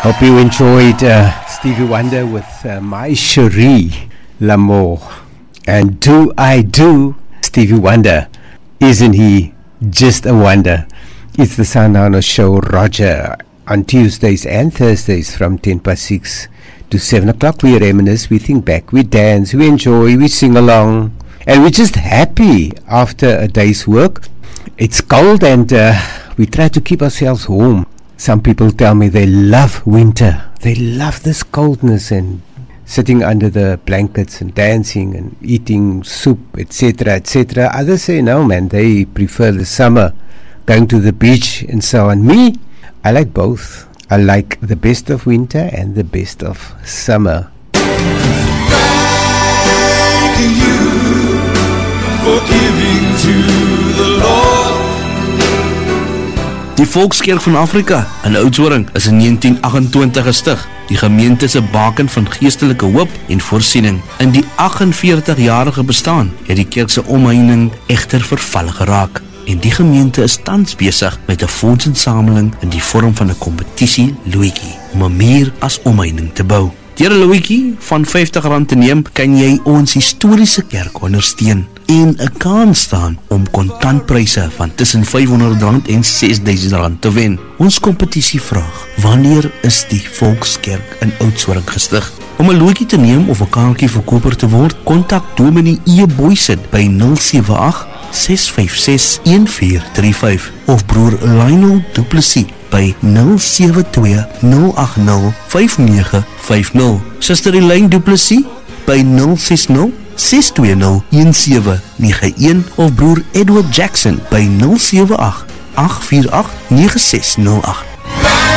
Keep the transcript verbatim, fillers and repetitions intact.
Hope you enjoyed uh, Stevie Wonder with uh, My Cherie L'Amour. And do I do Stevie Wonder? Isn't he just a wonder? It's the Soundhounder Show, Roger, on Tuesdays and Thursdays from ten past six to seven o'clock. We reminisce, we think back, we dance, we enjoy, we sing along, and we're just happy after a day's work. It's cold and uh, we try to keep ourselves warm. Some people tell me they love winter. They love this coldness and sitting under the blankets and dancing and eating soup, et cetera, et cetera. Others say, no, man, they prefer the summer, going to the beach and so on. Me, I like both. I like the best of winter and the best of summer. Thanking you for giving to the Lord. Die Volkskerk van Afrika in Oudtshoorn is in negentien agt-en-twintig gestig. Die gemeente is 'n baken van geestelike hoop en voorsiening. In die agt-en-veertig-jarige bestaan het die kerk se omheining egter verval geraak. En die gemeente is tans besig met 'n fondsinsameling in die vorm van 'n kompetisie loetjie om 'n meer as omheining te bou. Deur 'n loetjie van vyftig rand te neem, kan jy ons historiese kerk ondersteun en 'n kans staan om kontantpryse van tussen vyfhonderd rand en ses duisend rand te wen. Ons kompetisie vraag: wanneer is die Volkskerk in Oudtshoorn gestig? Om 'n loetjie te neem of 'n kaartjie verkoper te word, kontak Dominee E. Boysen by nul sewe agt, ses vyf ses, een vier drie vyf of broer Lionel Du Plessis by nul sewe twee, nul agt nul, vyf nege vyf nul. Suster Elaine Du Plessis by nul ses nul, ses twee nul, een sewe nege een of broer Edward Jackson by nul sewe agt, agt vier agt, nege ses nul agt.